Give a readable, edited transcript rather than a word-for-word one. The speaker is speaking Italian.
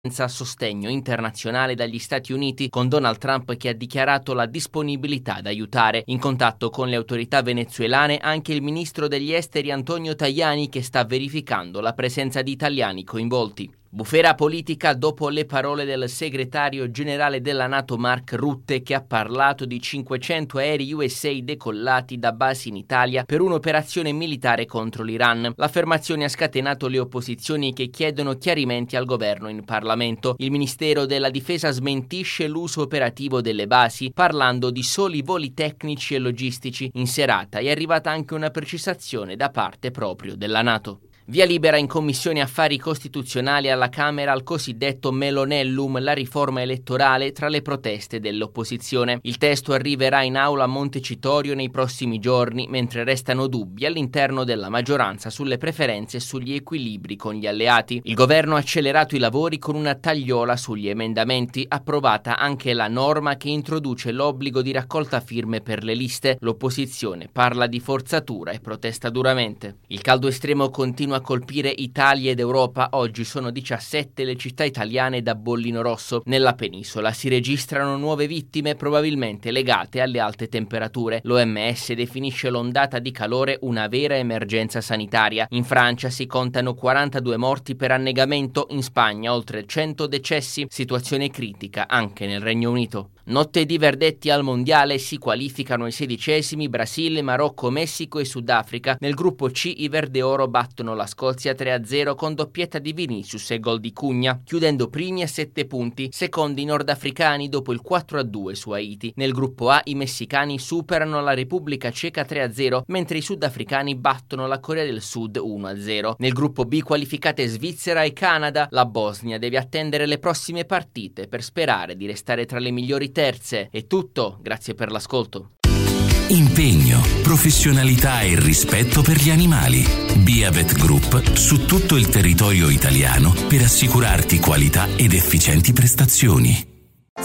sostegno internazionale dagli Stati Uniti, con Donald Trump che ha dichiarato la disponibilità ad aiutare. In contatto con le autorità venezuelane anche il ministro degli esteri Antonio Tajani, che sta verificando la presenza di italiani coinvolti. Bufera politica dopo le parole del segretario generale della NATO Mark Rutte, che ha parlato di 500 aerei USA decollati da basi in Italia per un'operazione militare contro l'Iran. L'affermazione ha scatenato le opposizioni che chiedono chiarimenti al governo in Parlamento. Il Ministero della Difesa smentisce l'uso operativo delle basi, parlando di soli voli tecnici e logistici. In serata è arrivata anche una precisazione da parte proprio della NATO. Via libera in Commissione Affari Costituzionali alla Camera al cosiddetto Melonellum, la riforma elettorale tra le proteste dell'opposizione. Il testo arriverà in aula a Montecitorio nei prossimi giorni, mentre restano dubbi all'interno della maggioranza sulle preferenze e sugli equilibri con gli alleati. Il governo ha accelerato i lavori con una tagliola sugli emendamenti, approvata anche la norma che introduce l'obbligo di raccolta firme per le liste. L'opposizione parla di forzatura e protesta duramente. Il caldo estremo continua a colpire Italia ed Europa. Oggi sono 17 le città italiane da bollino rosso. Nella penisola si registrano nuove vittime, probabilmente legate alle alte temperature. L'OMS definisce l'ondata di calore una vera emergenza sanitaria. In Francia si contano 42 morti per annegamento, in Spagna oltre 100 decessi, situazione critica anche nel Regno Unito. Notte di verdetti al mondiale, si qualificano i 16esimi Brasile, Marocco, Messico e Sudafrica. Nel gruppo C i verde-oro battono la Scozia 3-0 con doppietta di Vinicius e gol di Cugna, chiudendo primi a 7 punti, secondi i nordafricani dopo il 4-2 su Haiti. Nel gruppo A i messicani superano la Repubblica Ceca 3-0, mentre i sudafricani battono la Corea del Sud 1-0. Nel gruppo B qualificate Svizzera e Canada. La Bosnia deve attendere le prossime partite per sperare di restare tra le migliori terze. È tutto, grazie per l'ascolto. Impegno, professionalità e rispetto per gli animali. Biavet Group su tutto il territorio italiano per assicurarti qualità ed efficienti prestazioni.